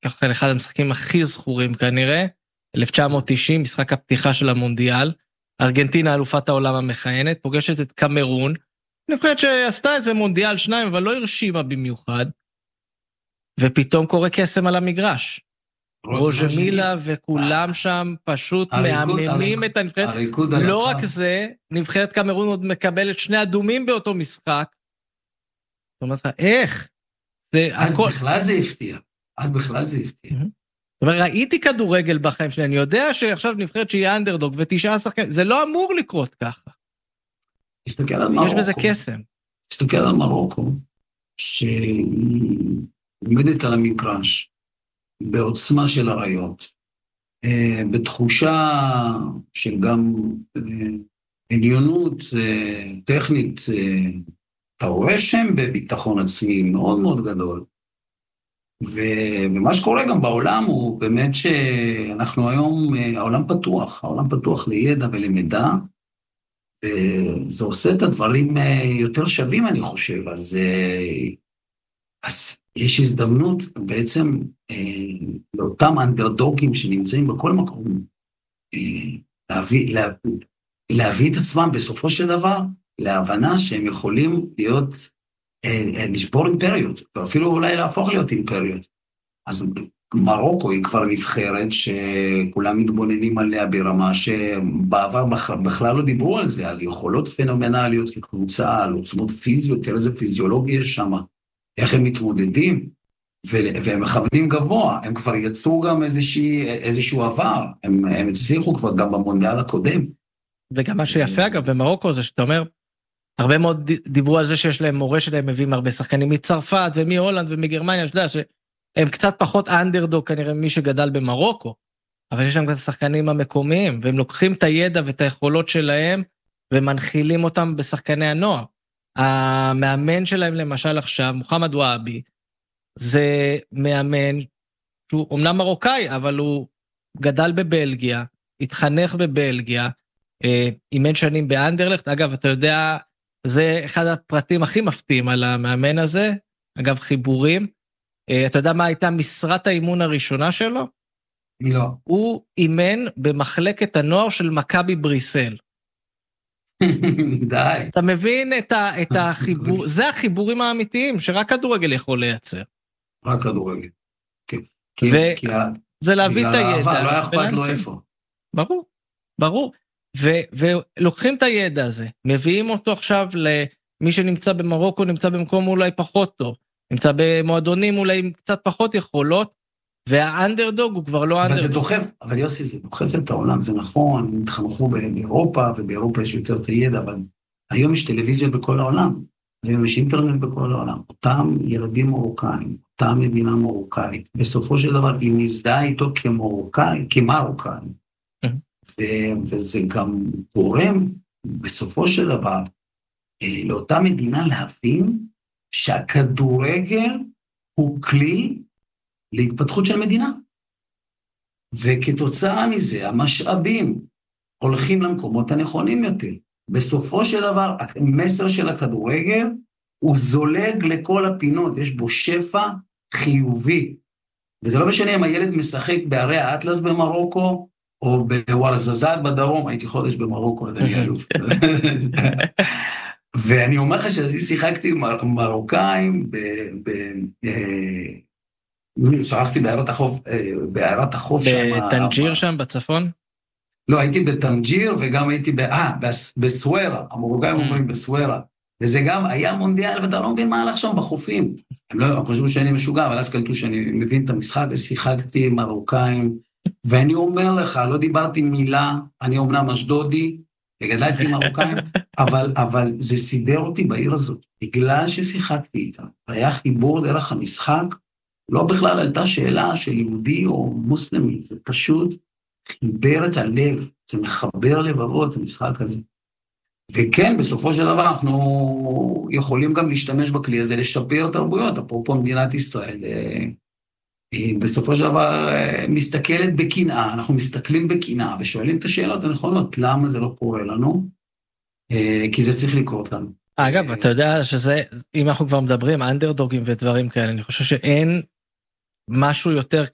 ככה אחד המשחקים הכי זכורים כנראה, 1990, משחק הפתיחה של המונדיאל, ארגנטינה אלופת העולם המכהנת, פוגשת את קמרון, נבחרת שעשתה איזה מונדיאל 2, אבל לא הרשימה במיוחד, ופתאום קורה קסם על המגרש. רוז'ה מילה וכולם שם פשוט מהממים את הנבחרת. לא רק זה, נבחרת קמרון עוד מקבלת 2 אדומים באותו משחק. זאת אומרת, איך? אז בכלל זה הפתיע. זאת אומרת, ראיתי כדורגל בחיים שלי, אני יודע שעכשיו נבחרת שהיא אנדרדוג ו9 שחקנים, זה לא אמור לקרות ככה. תסתכל על מרוקו. יש בזה קסם. תסתכל על מרוקו, שהיא עומדת על המגרש, בעוצמה של הריות, בתחושה של גם עליונות טכנית, אתה רואה שהם בביטחון עצמי מאוד מאוד גדול, ומה שקורה גם בעולם הוא באמת שאנחנו היום, העולם פתוח לידע ולמידע, וזה עושה את הדברים יותר שווים אני חושב, אז יש הזדמנות בעצם לאותם אנדרדוגים שנמצאים בכל מקום, להביא את עצמם בסופו של דבר, להבנה שהם יכולים להיות, לשבור אימפריות, ואפילו אולי להפוך להיות אימפריות. אז מרוקו היא כבר נבחרת שכולם מתבוננים עליה ברמה שבעבר בכלל לא דיברו על זה, על יכולות פנומנליות כקבוצה, על עוצמות פיזיות, תראה איזה פיזיולוגיה יש שם, איך הם מתמודדים, והם מכוונים גבוה, הם כבר יצאו גם איזשהו עבר, הם הצליחו כבר גם במונדיאל הקודם. וגם מה שיפה אגב במרוקו זה שאתה אומר, הרבה מאוד דיברו על זה שיש להם מורשת, הם מביאים הרבה שחקנים מצרפת ומהולנד ומגרמניה, שאתה יודע שהם קצת פחות אנדרדוג כנראה מי שגדל במרוקו, אבל יש להם קצת שחקנים המקומיים, והם לוקחים את הידע ואת היכולות שלהם, ומנחילים אותם בשחקני הנוער. המאמן שלהם למשל עכשיו, מוחמד וואבי, זה מאמן שהוא אומנם מרוקאי, אבל הוא גדל בבלגיה, התחנך בבלגיה, אימן שנים באנדרלכט, אגב אתה יודע, זה אחד הפרטים הכי מפתיעים על המאמן הזה, אגב חיבורים, אתה יודע מה הייתה משרת האימון הראשונה שלו? לא. הוא אימן במחלקת הנוער של מכבי בריסל. די. אתה מבין את החיבור, זה החיבורים האמיתיים שרק כדורגל יכול לייצר. רק כדורגל. זה להביא את הידע. לא אכפת לו איפה. ברור. ולוקחים את הידע הזה, מביאים אותו עכשיו למי שנמצא במרוקו, נמצא במקום אולי פחות טוב, נמצא במועדונים אולי עם קצת פחות יכולות, והאנדרדוג הוא כבר לא אנדרדוג. אבל זה דוחף, אבל יוסי, זה דוחף את העולם, זה נכון, הם התחנכו באירופה, ובאירופה יש יותר את הידע, אבל היום יש טלוויזיות בכל העולם, היום יש אינטרנט בכל העולם, אותם ילדים מרוקאים, אותה מדינה מרוקאית, בסופו של דבר היא מזדהה איתו כמרוקאי, וזה גם גורם, בסופו של דבר, לאותה מדינה להבין שהכדורגל הוא כלי להתפתחות של מדינה. וכתוצאה מזה, המשאבים הולכים למקומות הנכונים יותר. בסופו של דבר, המסר של הכדורגל הוא זולג לכל הפינות, יש בו שפע חיובי. וזה לא משנה אם הילד משחק בערי האטלס במרוקו, או בוורזזת בדרום, הייתי חודש במרוקו, אז אני אלוף. ואני אומר לך שאני שיחקתי עם מרוקאים, שכחתי בעיירת החוף שם. בטנג'יר שם בצפון? לא, הייתי בטנג'יר וגם הייתי בסווארה, המרוקאים אומרים בסווארה, וזה גם היה מונדיאל, ואתה לא מבין מה הלך שם בחופים. הם לא חושבו שאני משוגע, אבל אז קלטו שאני מבין את המשחק, ושיחקתי עם מרוקאים, ואני אומר לך, לא דיברתי מילה, אני אומנם אשדודי, וגדלתי עם מרוקאים, אבל זה סידר אותי בעיר הזאת, בגלל ששיחקתי איתה, היה חיבור דרך המשחק, לא בכלל עלתה שאלה של יהודי או מוסלמי, זה פשוט חיבר את הלב, זה מחבר לבבות, זה משחק הזה. וכן, בסופו של דבר אנחנו יכולים גם להשתמש בכלי הזה, לשפר תרבויות, אפרופו מדינת ישראל, בסופו של דבר מסתכלת בקנאה, אנחנו מסתכלים בקנאה ושואלים את השאלות הנכונות, למה זה לא קורה לנו? כי זה צריך לקרות לנו. אגב, אתה יודע שזה, אם אנחנו כבר מדברים, אנדרדוגים ודברים כאלה, אני חושב שאין משהו יותר